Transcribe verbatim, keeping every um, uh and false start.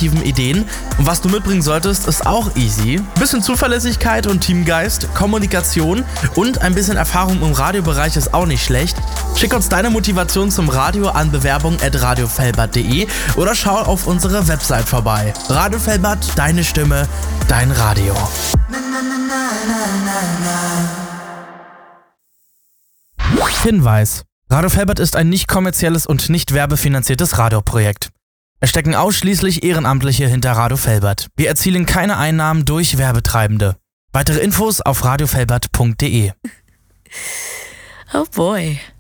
kreativen Ideen. Und was du mitbringen solltest, ist auch easy. Bisschen Zuverlässigkeit und Teamgeist, Kommunikation und ein bisschen Erfahrung im Radiobereich ist auch nicht schlecht. Schick uns deine Motivation zum Radio an bewerbung at radiofelbert punkt de oder schau auf unsere Website vorbei. Radio Felbert, deine Stimme, dein Radio. Hinweis: Radio Felbert ist ein nicht kommerzielles und nicht werbefinanziertes Radioprojekt. Es stecken ausschließlich Ehrenamtliche hinter Radio Felbert. Wir erzielen keine Einnahmen durch Werbetreibende. Weitere Infos auf radiofelbert punkt de. Oh boy.